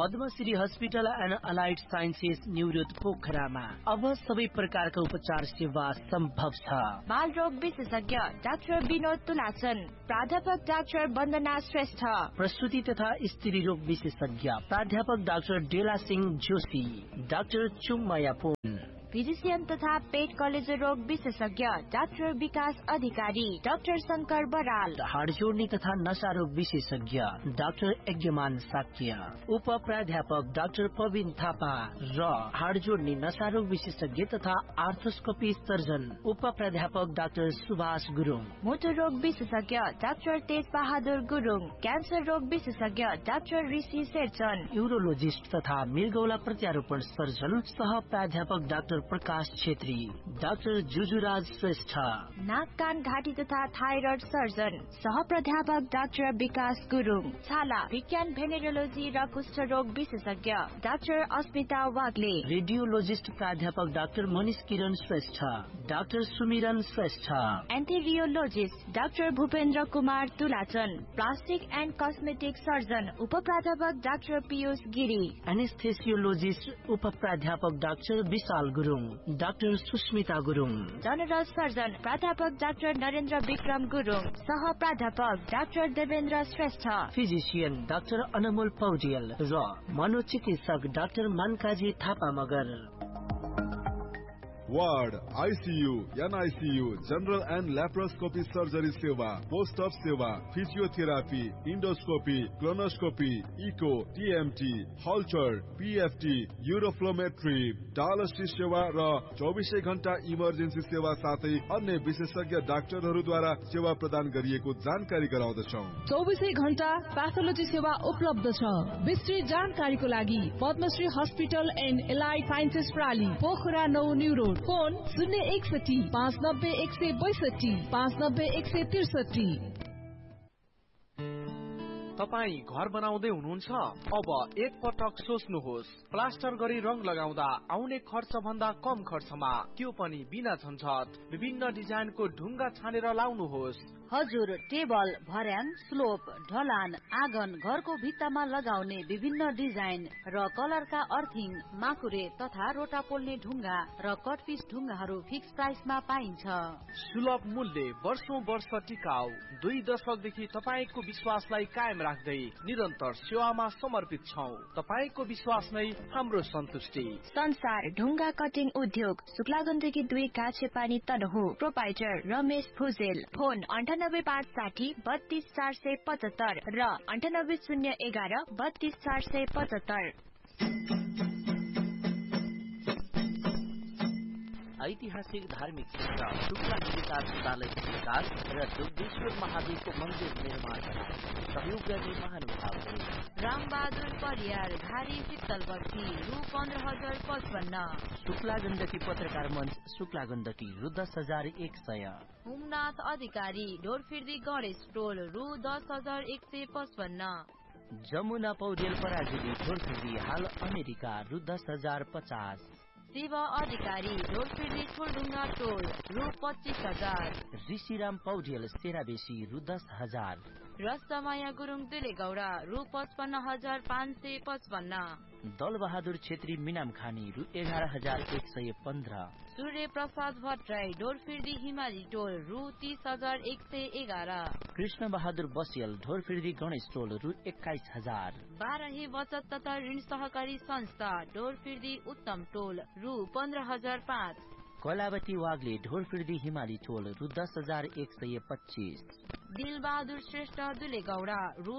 Padmashri hospital and allied sciences New Road पोखरामा अब सबै प्रकारका उपचार सेवा सम्भव छ। बाल रोग विशेषज्ञ डाक्टर विनोद तुलाचन, प्राध्यापक डाक्टर वन्दना श्रेष्ठ, प्रसूति तथा स्त्री रोग विशेषज्ञ प्राध्यापक डाक्टर डेला सिंह जोशी, डाक्टर चुङमाया पुन, फिजिशियन तथा पेट कलेजो रोग विशेषज्ञ डाक्टर विकास अधिकारी, डाक्टर शंकर बराल, हाड जोड्ने तथा नशा रोग विशेषज्ञ डाक्टर यज्ञमान साक्य, उप प्राध्यापक डाक्टर प्रवीण थापा र हाड जोड्ने नशा रोग विशेषज्ञ तथा आर्थोस्कोपी सर्जन उप प्राध्यापक डाक्टर सुभाष गुरुङ, मोटो रोग विशेषज्ञ डाक्टर तेज बहादुर गुरुङ, क्यान्सर रोग विशेषज्ञ डाक्टर ऋषि शेरचन, यूरोलोजिस्ट तथा मृगौला प्रत्यारोपण सर्जन सह प्राध्यापक डाक्टर प्रकाश छेत्री, डाक्टर जुजुराज श्रेष्ठ, नाक कान घाँटी तथा थाइरोइड सर्जन सह प्राध्यापक डाक्टर विकास गुरुङ, छाला विज्ञान भेनेरोलोजी र कुष्ठ रोग विशेषज्ञ डाक्टर अस्मिता वाग्ले, रेडियोलोजिस्ट प्राध्यापक डाक्टर मनिष किरण श्रेष्ठ, डाक्टर सुमिरन Shrestha, एन्थेरियोलोजिस्ट doctor Bhupendra Kumar तुलाचन, plastic and cosmetic surgeon उप प्राध्यापक डाक्टर पीयूष गिरी, एनेस्थेसियोलोजिस्ट उप प्राध्यापक डाक्टर विशाल Gurung, doctor Susmita Gurung, general surgeon प्राध्यापक डाक्टर नरेन्द्र विक्रम गुरुङ, सह प्राध्यापक doctor Devendra Shrestha, physician doctor अनमोल पौडेल र मनोचिकित्सक doctor मानकाजी Thapa Magar. Ward, ICU, NICU, general and laparoscopy surgery सेवा, पोस्ट अप सेवा, physiotherapy, endoscopy, colonoscopy, eco, TMT, हल्चर, PFT, uroflowmetry, dialysis सेवा र 24 घण्टा इमर्जेन्सी सेवा साथै अन्य विशेषज्ञ डाक्टरहरूद्वारा सेवा प्रदान गरिएको जानकारी गराउँदछौ। 24 घण्टा प्याथोलोजी सेवा उपलब्ध छ। विस्तृत जानकारीको लागि Padmashri hospital and allied sciences प्राली, Pokhara 9 new road, phone 061 590 162 590 163। तपाई घर बनाउँदै हुनुहुन्छ? अब एक पटक सोच्नुहोस्, प्लास्टर गरी रङ लगाउँदा आउने खर्च भन्दा कम खर्चमा, त्यो पनि बिना झन्झट, विभिन्न डिजाइनको ढुङ्गा छानेर लाउनुहोस्। हजुर, टेबल, भर्याङ, स्लोप, ढलान, आँगन, घरको भित्तामा लगाउने विभिन्न डिजाइन र कलरका अर्थिङ, माकुरे तथा रोटा पोल्ने ढुङ्गा र कटपिस ढुङ्गाहरू फिक्स प्राइसमा पाइन्छ। सुलभ मूल्य, वर्षौं वर्ष टिकाउ, 2 दशकदेखि तपाईको विश्वासलाई कायम राख्दै निरन्तर सेवामा समर्पित छौं। तपाईको विश्वास नै हाम्रो सन्तुष्टि। संसार ढुङ्गा कटिङ उद्योग, शुक्लागण्डकी 2 काछेपानी तनहु, प्रोपाइटर रमेश भुजेल, फोन 98 560 32 475 र 98 011 32 475। ऐतिहासिक धार्मिक क्षेत्र शुक्ला विकास विद्यालयको विकास र दुग्धेश्वर महादेवको मन्दिर निर्माण सहयोग गर्ने महानुभावहरू रामबहादुर परियार, घारी शीतलवर्ती, रु 15,055। शुक्ला गण्डकी पत्रकार मञ्च, शुक्ला गण्डकी, रु 10,100। हुमनाथ अधिकारी, ढोरफिर्दी गणेश टोल, रु 10,155। जमुना पौडेल पराजुली, ढोरफिर्दी, हाल अमेरिका, रु 10,050। शिव अधिकारी, ढोरफिर्दी छोरढुङ्गा टोल, रु 25,000। ऋषिराम पौडेल, सेराबेसी, रु 10,000। रस्तमाया गुरुङ दुलेगौडा, रु 55,555। दल बहादुर छेत्री मिनाम खानी, रु 11,115। सूर्य प्रसाद भट्टराई, ढोरफिर्दी हिमाली टोल, रु 30,111। कृष्ण बहादुर बसियल, ढोरफिर्दी गणेश टोल, रु 21,000। बारही बचत तथा ऋण सहकारी संस्था, ढोरफिर्दी उत्तम टोल, रु 15,005। कलावती वाग्ले, ढोरफिर्दी हिमाली टोल, रु 10,125। दिल बहादुर श्रेष्ठ दुलेगौडा, रु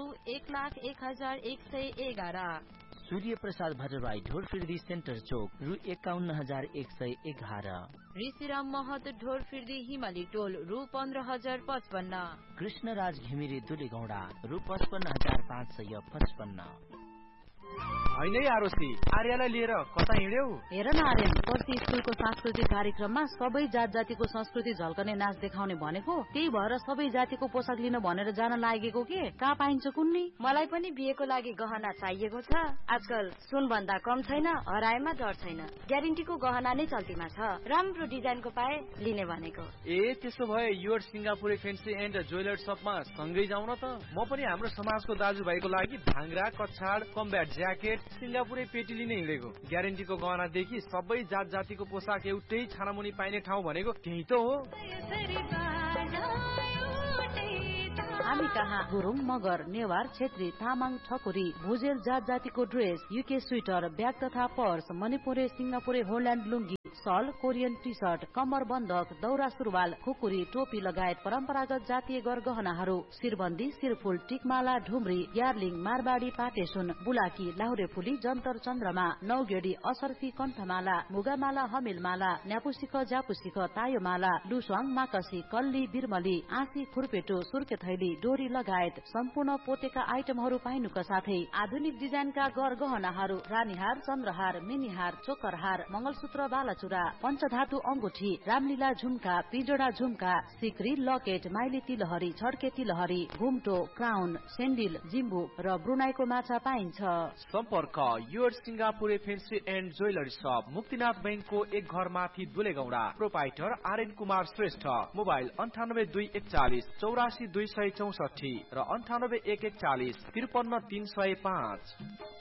1,01,111। सूर्य प्रसाद भट्टराई, ढोरफिर्दी सेन्टर चौक, रु 51,111। ऋषिराम महत, ढोरफिर्दी हिमाली टोल, रु 15,055। कृष्णराज घिमिरे दुलेगौडा, रु 55,555। होइन आरोसी, आर्यलाई लिएर कता हिँड्यौ? हेर न आर्यन, पर्सि स्कुलको सांस्कृतिक कार्यक्रममा सबै जात जातिको संस्कृति झल्कने नाच देखाउने भनेको, त्यही भएर सबै जातिको पोसाक लिन भनेर जान लागेको के? कहाँ पाइन्छ कुन्नी? मलाई पनि बिहेको लागि गहना चाहिएको छ। आजकल सुन भन्दा कम छैन, हराएमा डर छैन। ग्यारेन्टीको गहना नै चल्तीमा छ। राम्रो डिजाइनको पाए लिने भनेको। ए त्यसो भए your Singapure fancy and jeweller शपमा सँगै जाउँ न त। म पनि हाम्रो समाजको दाजुभाइको लागि भाङ्रा, कछाड, कम्ब्याट ज्याकेट सिङ्गापुरे पेटी लिने हिँडेको। ग्यारेन्टीको गहनादेखि सबै जात जातिको पोसाक एउटै छानामुनि पाइने ठाउँ भनेको त्यही त हो। हामी कहाँ गुरुङ, मगर, नेवार, छेत्री, तामाङ, ठकुरी, भुजेल जात जातिको ड्रेस, युके स्वेटर, ब्याग तथा पर्स, मणिपुरे, सिङ्गापुरे, होल्यान्ड लुङ्गी, सल, कोरियन टी सर्ट, कम्मर बन्धक, दौरा सुरुवाल, खुकुरी, टोपी लगायत परम्परागत जातीय गरगहनाहरू, शिरबन्दी, शिरफुल, टिकमाला, ढुम्री, यार्लिङ, मारवाडी, पाटेसुन, बुलाकी, लाहुरे फुली, जन्तर चन्द्रमा, नौगेडी, असर्फी, कण्ठमाला, मुगामाला, हमिलमाला, न्यापुसिख, जापुसिख, तायोमाला, लुस्वाङ, माकसी, कल्ली, बिरमली, आँसी, खुर्पेटो, सुर्के थैली, डोरी लगायत सम्पूर्ण पोतेका आइटमहरू पाइनुका साथै आधुनिक डिजाइनका गरगहनाहरू, रानीहार, चन्द्रहार, मिनीहार, चोकरहार, मंगलसूत्र, बालाचुरा, पञ्चधातु अंगुठी, रामलीला झुम्का, पिजोडा झुम्का, सिक्री, लकेट, माइली तिलहरी, छड्के तिलहरी, घुम्टो, क्राउन, सेन्डिल, जिम्बु र ब्रुनाईको माछा पाइन्छ। सम्पर्क योर सिङ्गापुरे फेन्सी एन्ड ज्वेलरी शप, मुक्तिनाथ बैंकको एक घर माथि दुलेगौडा। Proprietor RN Kumar Shrestha. Mobile 9821 84 264 र 98 141 53 305।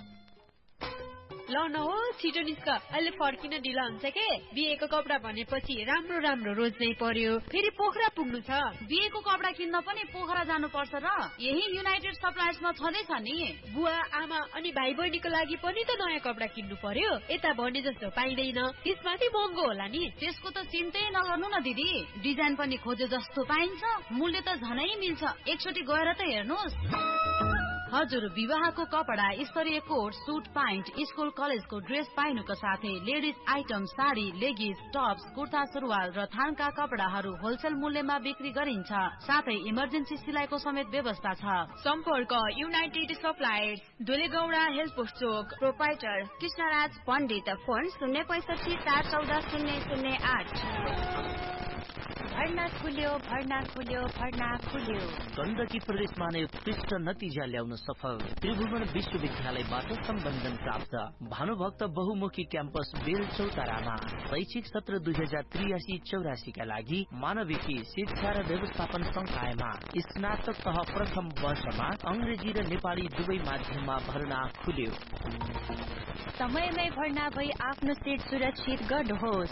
ल न हो छिटो निस्क, अहिले फर्किन ढिला हुन्छ के। बिहेको कपडा भनेपछि राम्रो राम्रो रोज्नै पर्यो, फेरि पोखरा पुग्नु छ। बिहेको कपडा किन्न पनि पोखरा जानु पर्छ र यही युनाइटेड सप्लायर्समा छँदैछ नि। बुवा आमा अनि भाइ बहिनीको लागि पनि त नयाँ कपडा किन्नु पर्यो, यता भने जस्तो पाइँदैन, त्यसमाथि महँगो होला नि। त्यसको त चिन्तै नगर्नु न दिदी, डिजाइन पनि खोजे जस्तो पाइन्छ, मूल्य त झनै मिल्छ। एकचोटि गएर त हेर्नुहोस्। हजुर, विवाहको कपडा, स्तरीय कोट, सुट, प्यान्ट, स्कुल कलेजको ड्रेस पाइनुका साथै ladies item, sari, लेगिज, Tops, kurta सुरुवाल र थानका कपडाहरू होलसेल मूल्यमा बिक्री गरिन्छ। साथै इमर्जेन्सी सिलाइको समेत व्यवस्था छ। सम्पर्क युनाइटेड सप्लायर्स, दुलेगौडा, हेल्थ पोस्ट चोक। प्रोपाइटर कृष्णराज पण्डित। फोन 065 414 008। भर्ना खुल्यो, भर्ना खुल्यो, भर्ना खुल्यो। गण्डकी प्रदेशमा नै उत्कृष्ट नतिजा ल्याउन सफल त्रिभुवन विश्वविद्यालयबाट सम्बन्धन प्राप्त भानुभक्त बहुमुखी क्याम्पस बेलचौतारामा शैक्षिक सत्र 2083-84 का लागि मानविकी शिक्षा र व्यवस्थापन संकायमा स्नातक तह प्रथम वर्षमा अंग्रेजी र नेपाली दुवै माध्यममा भर्ना खुल्यो। समयमै भर्ना भई आफ्नो सिट सुरक्षित गर्नुहोस्।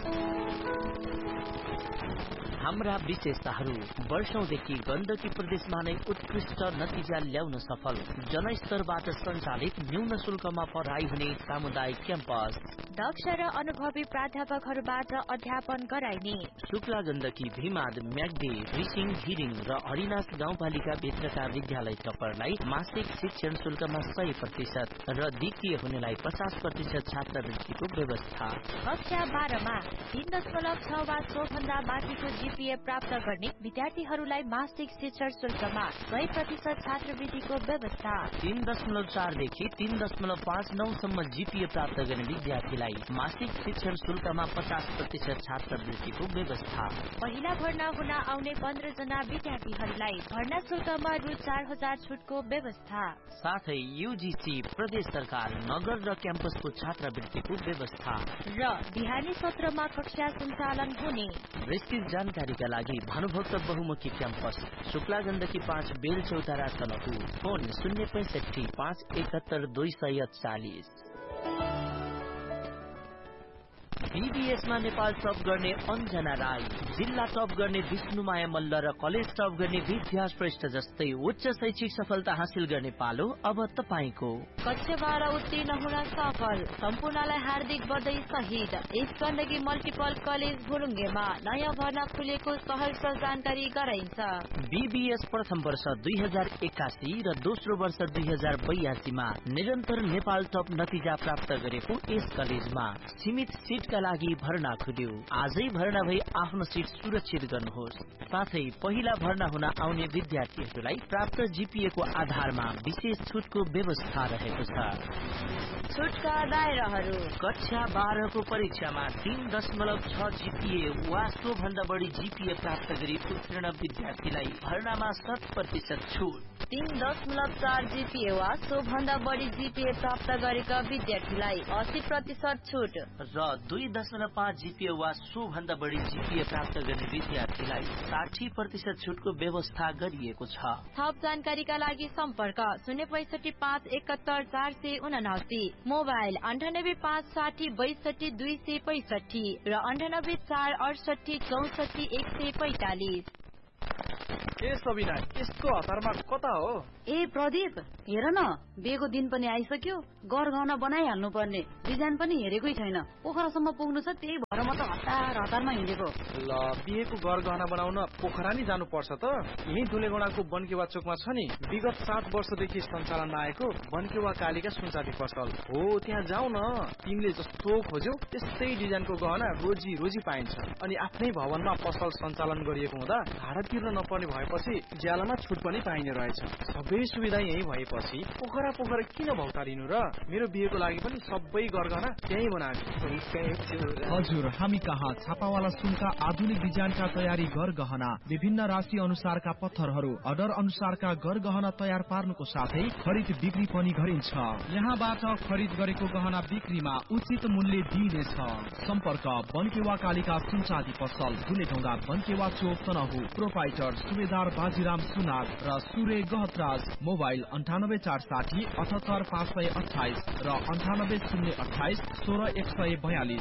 हाम्रा विशेषताहरू वर्षौंदेखि गण्डकी प्रदेशमा नै उत्कृष्ट नतिजा ल्याउन सफल जनस्तरबाट सञ्चालित न्यून शुल्कमा पढाइ हुने सामुदायिक क्याम्पस, दक्ष र अनुभवी प्राध्यापकहरूबाट अध्यापन गराइने शुक्ला गण्डकी, भीमाद, म्याग्दी, रिसिङ, घिरिङ र हरिनाथ गाउँपालिका भित्रका विद्यालय टपरलाई मासिक शिक्षण शुल्कमा 100% र द्वितीय हुनेलाई 50% छात्रवृत्तिको व्यवस्था। कक्षा 12मा 3.6 वा सोभन्दा माथिको जीपीए प्राप्त गर्ने विद्यार्थीहरूलाई मासिक शिक्षण शुल्कमा 100% छात्रवृत्तिको व्यवस्था। 3.4 देखि 3.59 सम्म जीपीए प्राप्त गर्ने विद्यार्थीलाई मासिक शिक्षण शुल्कमा 50% छात्रवृत्तिको व्यवस्था। पहिला भर्ना हुन आउने 15 जना विद्यार्थीहरूलाई भर्ना शुल्कमा रु 4000 छुटको व्यवस्था। साथै यूजीसी, प्रदेश सरकार, नगर र क्याम्पसको छात्रवृत्तिको व्यवस्था र बिहानी सत्रमा कक्षा सञ्चालन हुने। विस्तृत जानकारीका लागि भानुभक्त बहुमुखी campus, Shukla Gandaki 5, बेलचौतारा, Tanahun. Phone 065 571 240। बीबीएसमा Nepal top गर्ने अञ्जना राई, जिल्ला टप गर्ने विष्णुमाया मल्ल र कलेज टप गर्ने विद्या श्रेष्ठ जस्तै उच्च शैक्षिक सफलता हासिल गर्ने पालो अब तपाईको। कक्षा 12 उत्तीर्ण हुन सफल सम्पूर्णलाई हार्दिक बधाई सहित यस गण्डकी मल्टिपल कलेज भुलुङ्गेमा नयाँ भर्ना खुलेको सहर्ष जानकारी गराइन्छ। बीबीएस प्रथम वर्ष 2081 र दोस्रो वर्ष 2082 मा निरन्तर नेपाल टप नतिजा प्राप्त गरेको यस कलेजमा सीमित सीटका लागि भर्ना खुल्यो। आजै भर्ना भई आफ्नो सीट सुरक्षित गर्नुहोस्। साथै पहिला भर्ना हुन आउने विद्यार्थीहरूलाई प्राप्त जीपीए को आधारमा विशेष छुटको व्यवस्था रहेको छ। छुटका दायराहरू: कक्षा 12 को परीक्षामा 3.6 जीपीए वा सो भन्दा बढी जीपीए प्राप्त गरी उत्तीर्ण विद्यार्थीलाई भर्नामा 100% छुट। 3.4 GPA वा सोभन्दा बढी GPA प्राप्त गरेका विद्यार्थीलाई 80% छुट र 2.5 GPA वा सोभन्दा बढी GPA प्राप्त गर्ने विद्यार्थीलाई 60% छुटको व्यवस्था गरिएको छ। थप जानकारीका लागि सम्पर्क 065717479 मोबाइल 9856026265 र 9848644145। ए सबिना, यस्तो हतारमा कता हो? ए प्रदीप, हेर न, बिहेको दिन पनि आइसक्यो, गरगहना बनाइहाल्नु पर्ने। डिजाइन पनि हेरेकै छैन, पोखरासम्म पुग्नु छ, त्यही भएर म त हतारमा हिँडेको। ल, बिहेको गरगहना बनाउन पोखरा नि जानु पर्छ त? यही धुलेगौडाको बनकेवा चोकमा छ नि, विगत 7 वर्षदेखि सञ्चालनमा आएको बनकेवा कालिका सुनचाँदी पसल हो। त्यहाँ जाऊ न, तिमीले जस्तो खोज्यौ त्यस्तै डिजाइनको गहना रोजी पाइन्छ। अनि आफ्नै भवनमा पसल सञ्चालन गरिएको हुँदा भाडा तिर्न नपर्ने भएपछि ज्यालामा छुट पनि पाइने रहेछ। सबै सुविधा यही भएपछि पोखरा किन भौतारिनु र? मेरो बिहेको लागि पनि सबै गरगहना त्यही बनाएको। हजुर, हामी कहाँ छापावाला सुनका आधुनिक डिजाइनका तयारी गरगहना, विभिन्न राशि अनुसारका पत्थरहरू, अर्डर अनुसारका गरगहना तयार पार्नुको साथै खरिद बिक्री पनि गरिन्छ। यहाँबाट खरिद गरेको गहना बिक्रीमा उचित मूल्य दिइनेछ। सम्पर्क बनकेवा कालिका सुनचाँदी पसल, धुलेगौडा, बनकेवा चोक, तनहु। प्रोपाइटर सुबेदार बाजीराम सुनार र सुरे गहतराज। मोबाइल 9846 78528 र 98028 16142।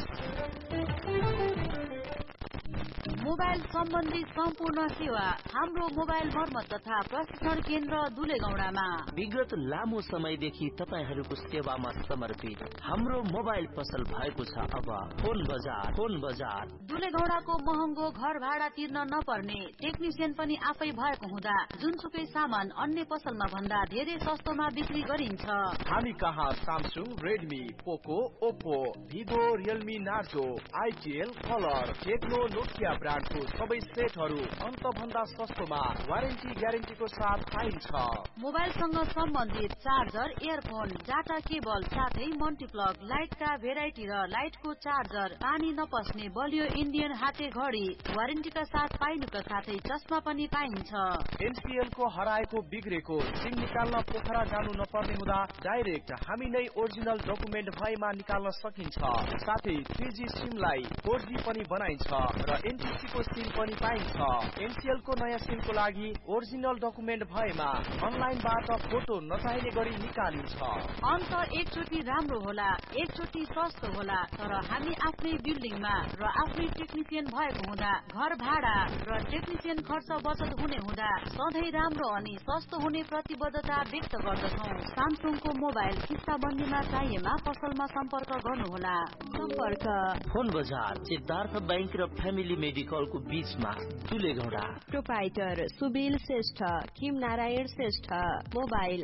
मोबाइल सम्बन्धी सम्पूर्ण सेवा हाम्रो मोबाइल मर्मत तथा प्रशिक्षण केन्द्र दुलेगौडामा। विगत लामो समयदेखि तपाईहरूको सेवामा समर्पित हाम्रो मोबाइल पसल भएको छ अब फोन बजार। दुलेगौडाको महँगो घर भाडा तिर्न नपर्ने, टेक्निसियन पनि आफै भएको हुँदा जुनसुकै सामान अन्य पसलमा भन्दा धेरै सस्तोमा बिक्री गरिन्छ। हामी कहाँ सामसुङ, रेडमी, पोको, Oppo, Vivo, Realme, Narzo, आइटिएल, colour, Tecno, Nokia ब्रान्डको सबै सेटहरू अन्तभन्दा सस्तोमा वारेन्टी ग्यारेन्टीको साथ पाइन्छ। मोबाइलसँग सम्बन्धित चार्जर, इयरफोन, डाटा केबल साथै मल्टिप्लग, लाइटका भेराइटी र लाइटको चार्जर, पानी नपस्ने बलियो इन्डियन हाते घडी वारेन्टीका साथ पाइनुका साथै चस्मा पनि पाइन्छ। एनसीएल को हराएको बिग्रेको सिम निकाल्न पोखरा जानु नपर्ने हुँदा डाइरेक्ट हामी नै ओरिजिनल डकुमेन्ट भएमा निकाल्न सकिन्छ। साथै 3G सिमलाई 4G पनि बनाइन्छ र एनटीसी को सिम पनि पाइन्छ। एनसीएल को नयाँ सिमको लागि ओरिजिनल डकुमेन्ट भएमा अनलाइनबाट फोटो नचाहिने गरी निकालिन्छ। अन्त एकचोटि राम्रो होला, एकचोटि सस्तो होला, तर हामी आफ्नै बिल्डिङमा र आफ्नै टेक्निसियन भएको हुँदा घर भाडा र टेक्निसियन खर्च बचत हुने हुँदा सधैँ राम्रो अनि सस्तो हुने प्रतिबद्धता व्यक्त गर्दछौ। सामसुङको मोबाइल किस्ताबन्दीमा चाहिएमा पसलमा सम्पर्क गर्नुहोला। सम्पर्क फोन बजार, सिद्धार्थ बैंक र फ्यामिली मेडिकलको बीचमा दुलेगौडा। प्रोपाइटर सुबिल श्रेष्ठ, किम नारायण श्रेष्ठ। मोबाइल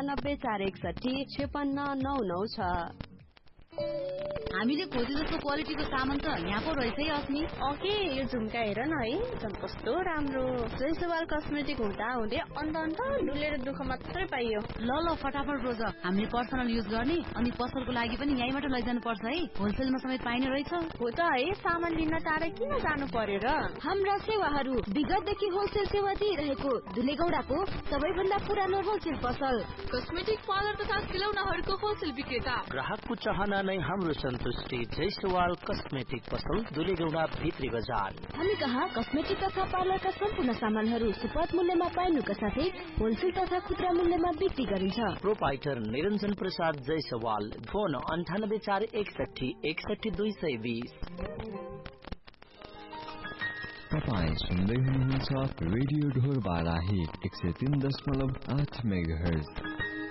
9841 5699 छ। हामीले खोजे जस्तो क्वालिटीको सामान त यहाँ पो रहेछ है अस्मी। ओके, यो झुम्का हेर न है, झन् कस्तो राम्रो। जयसवाल कस्मेटिक हुँदा हुँदै अन्त डुलेर दुःख मात्रै पाइयो। ल फटाफट रोज, हामीले पर्सनल युज गर्ने अनि पसलको लागि पनि यहीँबाट लैजानु पर्छ है, होलसेलमा समेत पाइने रहेछ। हो त है, सामान लिन टाढा किन जानु पर्यो र? हाम्रा सेवाहरू विगतदेखि होलसेल सेवा दिइरहेको दुलेगौडाको सबैभन्दा पुरानो होलसेल पसल, कस्मेटिक पार्लर तथा खिलौनाहरूको होलसेल विक्रेता। ग्राहकको चाहना नै हाम्रो सन्तुष्टि। जयसवाल कस्मेटिक पसल, दुलेगौडा भित्री बजार। हामी कहाँ कस्मेटिक तथा पार्लरका सम्पूर्ण सामानहरू सुपथ मूल्यमा पाइनुका साथै होलसेल तथा खुद्रा मूल्यमा बिक्री गरिन्छ। प्रोपाइटर निरञ्जन प्रसाद जयसवाल। फोन 98461 61220। तपाईँ सुन्दै हुनुहुन्छ रेडियो ढोरबारा हिट 103.8 मेगाहर्ज।